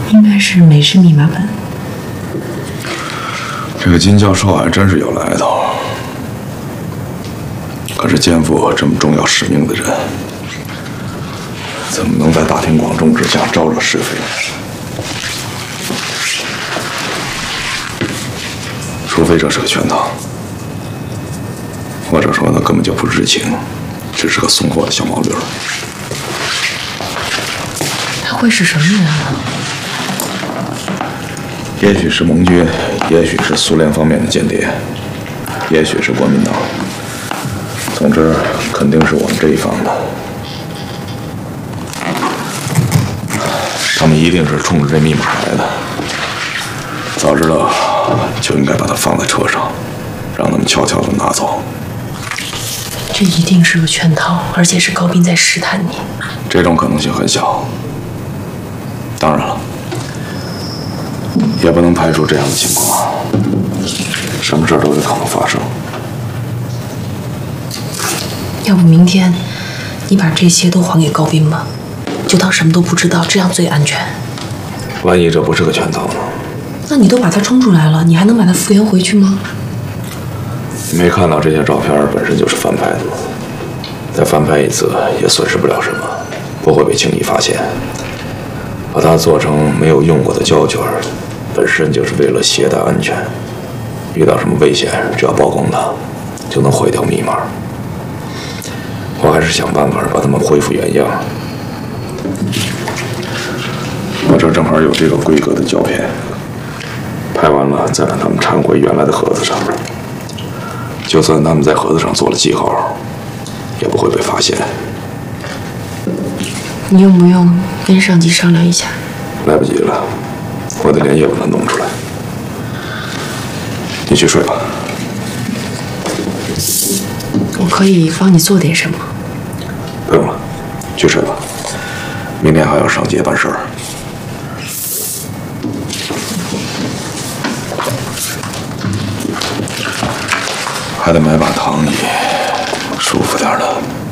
应该是美式密码本。 这个金教授还真是有来头，可是肩负这么重要使命的人，怎么能在大庭广众之下招惹是非？除非这是个圈套，或者说他根本就不知情，只是个送货的小毛驴。 他会是什么人啊？ 也许是盟军，也许是苏联方面的间谍，也许是国民党。总之，肯定是我们这一方的。他们一定是冲着这密码来的。早知道就应该把它放在车上，让他们悄悄地拿走。 这一定是个圈套，而且是高斌在试探你。 这种可能性很小。当然了，也不能排除这样的情况，什么事都有可能发生。 要不明天你把这些都还给高斌吧，就当什么都不知道，这样最安全。 万一这不是个圈套呢？ 那你都把它冲出来了，你还能把它复原回去吗？ 你没看到这些照片本身就是翻拍的吗？再翻拍一次也损失不了什么，不会被轻易发现。把它做成没有用过的胶卷，本身就是为了携带安全。遇到什么危险，只要曝光它，就能毁掉密码。我还是想办法把它们恢复原样。我这正好有这个规格的胶片，拍完了再把它们掺回原来的盒子上。就算他们在盒子上做了记号，也不会被发现。 你用不用跟上级商量一下？ 来不及了，我得连夜把它弄出来。你去睡吧。 我可以帮你做点什么？ 不用了，去睡吧。明天还要上街办事儿。还得买把躺椅，舒服点的。